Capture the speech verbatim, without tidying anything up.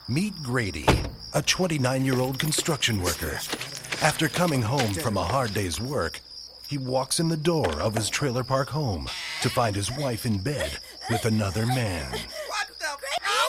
Meet Grady, a twenty-nine-year-old construction worker. After coming home from a hard day's work, he walks in the door of his trailer park home to find his wife in bed with another man.